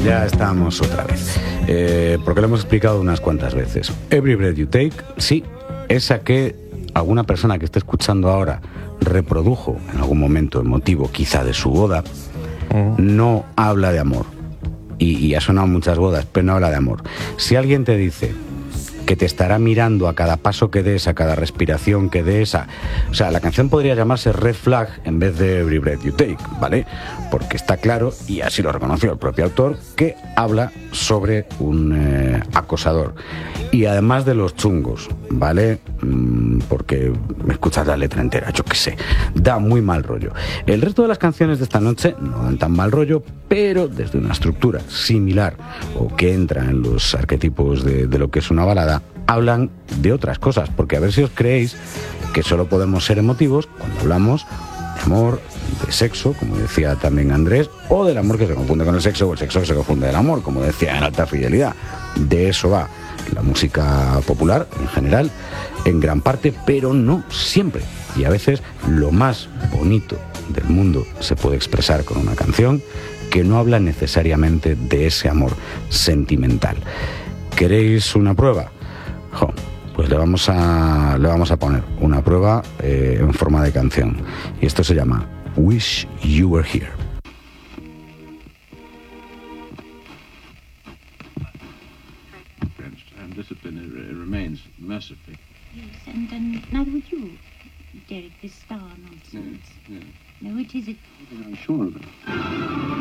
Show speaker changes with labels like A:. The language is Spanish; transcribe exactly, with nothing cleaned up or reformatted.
A: ya estamos otra vez. Eh, porque lo hemos explicado unas cuantas veces. Every Breath You Take, sí, esa que alguna persona que esté escuchando ahora reprodujo en algún momento emotivo, quizá de su boda, uh-huh. no habla de amor. Y, y ha sonado muchas bodas, pero no habla de amor. Si alguien te dice que te estará mirando a cada paso que des, a cada respiración que des, a... o sea, la canción podría llamarse Red Flag en vez de Every Breath You Take, ¿vale? Porque está claro, y así lo reconoció el propio autor, que habla sobre un eh, acosador. Y además de los chungos, ¿vale? Mm, porque me escuchas la letra entera, yo qué sé, da muy mal rollo. El resto de las canciones de esta noche no dan tan mal rollo, pero desde una estructura similar o que entra en los arquetipos de, de lo que es una balada, hablan de otras cosas, porque a ver si os creéis que solo podemos ser emotivos cuando hablamos de amor, de sexo, como decía también Andrés, o del amor que se confunde con el sexo, o el sexo que se confunde del amor, como decía en Alta Fidelidad. De eso va la música popular en general, en gran parte, pero no siempre. Y a veces lo más bonito del mundo se puede expresar con una canción que no habla necesariamente de ese amor sentimental. ¿Queréis una prueba? Jo, pues le vamos a, le vamos a poner una prueba eh, en forma de canción. Y esto se llama Wish You Were Here.
B: And discipline remains mercifully.
C: Yes, and, and neither would you, Derek, this star nonsense.
B: Yeah, yeah.
C: No, it is it.
B: I'm sure of it.